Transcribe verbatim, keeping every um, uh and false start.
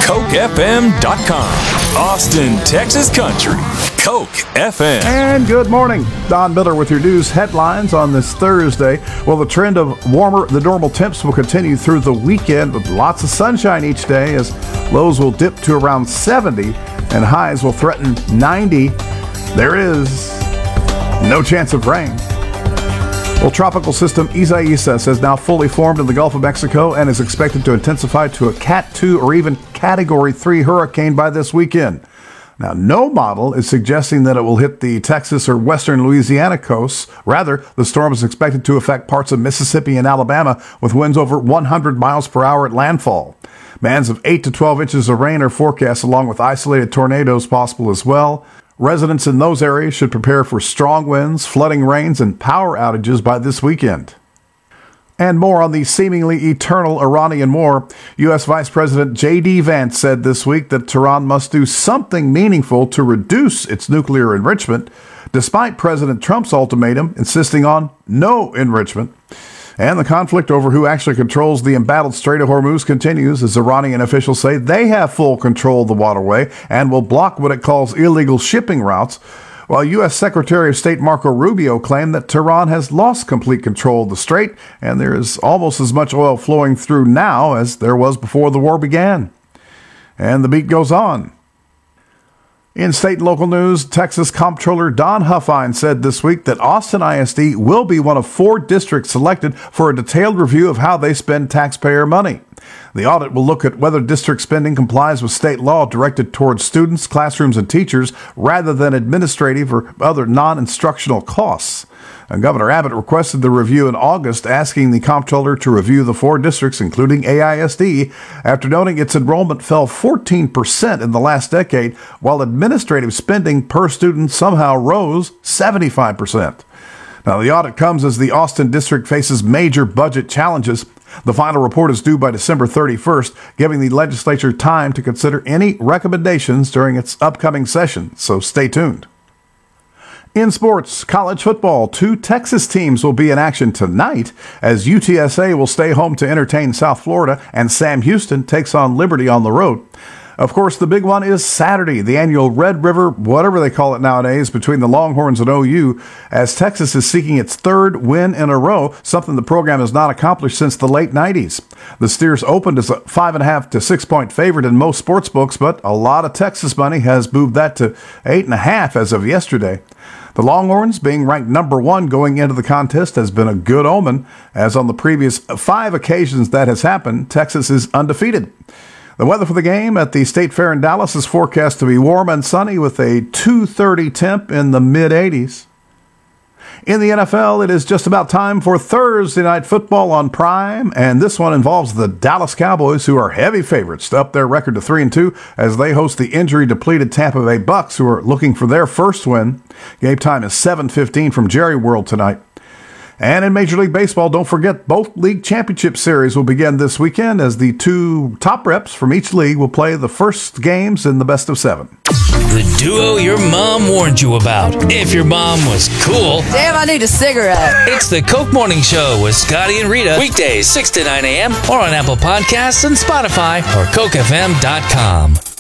Coke F M dot com. Austin, Texas Country. Coke F M. And good morning. Don Miller with your news headlines on this Thursday. Well, the trend of warmer than normal temps will continue through the weekend with lots of sunshine each day as lows will dip to around seventy and highs will threaten ninety. There is no chance of rain. Well, tropical system Isaias has now fully formed in the Gulf of Mexico and is expected to intensify to a Cat two or even Category three hurricane by this weekend. Now, no model is suggesting that it will hit the Texas or western Louisiana coasts. Rather, the storm is expected to affect parts of Mississippi and Alabama with winds over one hundred miles per hour at landfall. Bands of eight to twelve inches of rain are forecast, along with isolated tornadoes possible as well. Residents in those areas should prepare for strong winds, flooding rains, and power outages by this weekend. And more on the seemingly eternal Iranian war. U S. Vice President J D. Vance said this week that Tehran must do something meaningful to reduce its nuclear enrichment, despite President Trump's ultimatum insisting on no enrichment. And the conflict over who actually controls the embattled Strait of Hormuz continues as Iranian officials say they have full control of the waterway and will block what it calls illegal shipping routes, while U S. Secretary of State Marco Rubio claimed that Tehran has lost complete control of the strait and there is almost as much oil flowing through now as there was before the war began. And the beat goes on. In state and local news, Texas Comptroller Don Huffine said this week that Austin I S D will be one of four districts selected for a detailed review of how they spend taxpayer money. The audit will look at whether district spending complies with state law directed towards students, classrooms, and teachers rather than administrative or other non-instructional costs. And Governor Abbott requested the review in August, asking the comptroller to review the four districts, including A I S D, after noting its enrollment fell fourteen percent in the last decade, while administrative spending per student somehow rose seventy-five percent. Now, the audit comes as the Austin district faces major budget challenges. The final report is due by December thirty-first, giving the legislature time to consider any recommendations during its upcoming session, so stay tuned. In sports, college football, two Texas teams will be in action tonight as U T S A will stay home to entertain South Florida and Sam Houston takes on Liberty on the road. Of course, the big one is Saturday, the annual Red River, whatever they call it nowadays, between the Longhorns and O U, as Texas is seeking its third win in a row, something the program has not accomplished since the late nineties. The Steers opened as a five and a half to six point favorite in most sports books, but a lot of Texas money has moved that to eight and a half as of yesterday. The Longhorns, being ranked number one going into the contest, has been a good omen, as on the previous five occasions that has happened, Texas is undefeated. The weather for the game at the State Fair in Dallas is forecast to be warm and sunny with a two thirty temp in the mid eighties. In the N F L, it is just about time for Thursday Night Football on Prime, and this one involves the Dallas Cowboys, who are heavy favorites to up their record to three and two as they host the injury-depleted Tampa Bay Bucks, who are looking for their first win. Game time is seven fifteen from Jerry World tonight. And in Major League Baseball, don't forget both league championship series will begin this weekend as the two top reps from each league will play the first games in the best of seven. The duo your mom warned you about. If your mom was cool. Damn, I need a cigarette. It's the Coke Morning Show with Scotty and Rita. Weekdays six to nine a.m. or on Apple Podcasts and Spotify or Coke F M dot com.